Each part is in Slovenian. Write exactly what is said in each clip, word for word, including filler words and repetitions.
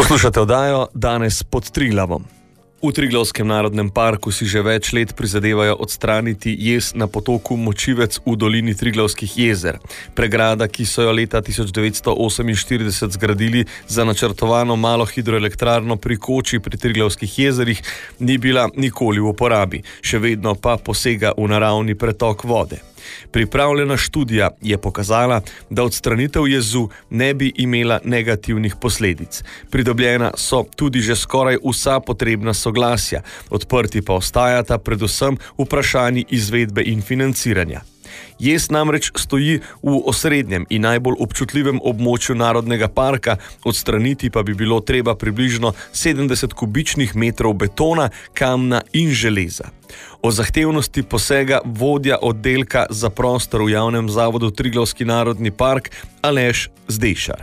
Poslušate oddajo Danes pod Triglavom. V Triglavskem narodnem parku si že več let prizadevajo odstraniti jez na potoku Močivec v dolini Triglavskih jezer. Pregrada, ki so jo leta tisoč devetsto oseminštirideset zgradili za načrtovano malo hidroelektrarno pri Koči pri Triglavskih jezerih, ni bila nikoli v uporabi, še vedno pa posega v naravni pretok vode. Pripravljena študija je pokazala, da odstranitev jezu ne bi imela negativnih posledic. Pridobljena so tudi že skoraj vsa potrebna soglasja, odprti pa ostajata predvsem vprašanji izvedbe in financiranja. Jez namreč stoji v osrednjem in najbolj občutljivem območju narodnega parka, odstraniti pa bi bilo treba približno sedemdeset kubičnih metrov betona, kamna in železa. O zahtevnosti posega vodja oddelka za prostor v javnem zavodu Triglavski narodni park Aleš Zdejšar.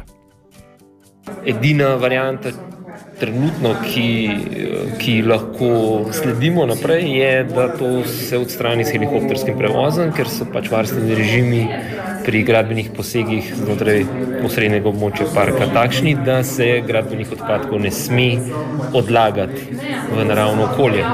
Edina varianta trenutno, ki, ki lahko sledimo naprej, je, da to se odstrani s helikopterskim prevozom, ker so pač varstveni režimi pri gradbenih posegih znotraj osrednjega območja parka takšni, da se gradbenih odpadkov ne sme odlagati v naravno okolje.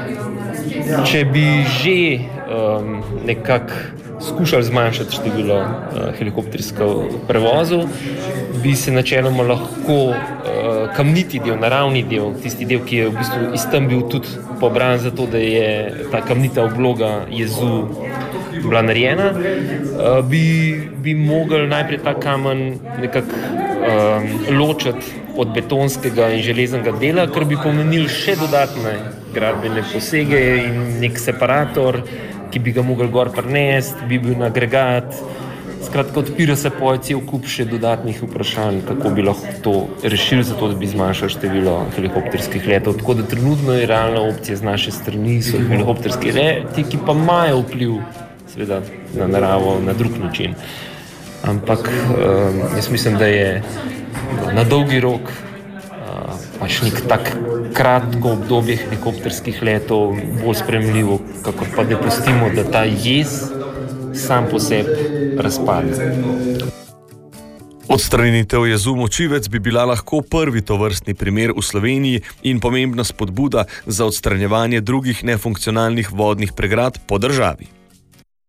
Če bi že um, nekako skušali zmanjšati število uh, helikopterskih prevozov, bi se načeloma lahko uh, kamniti del, naravni del, tisti del, ki je v bistvu iz tam bil tudi pobran zato, da je ta kamnita obloga jezu bila narejena, uh, bi, bi mogli najprej ta kamen nekako um, ločiti od betonskega in železnega dela, kar bi pomenil še dodatne gradbene posege in nek separator, ki bi ga mogli gor prinesti, bi bil agregat. Skratka, odpira se po cel kup še dodatnih vprašanj, kako bi lahko to rešili, zato da bi zmanjšali število helikopterskih letov. Tako da trenutno je realna opcija z naše strani, so helikopterski leti, ki pa imajo vpliv seveda na naravo na drug način. Ampak um, jaz mislim, da je na dolgi rok uh, pač nek tak kratko obdobje helikopterskih letov bolj sprejemljivo, kakor pa da pustimo, da ta jez sam po sebi razpade. Odstranitev jezu Močivec bi bila lahko prvi tovrstni primer v Sloveniji in pomembna spodbuda za odstranjevanje drugih nefunkcionalnih vodnih pregrad po državi.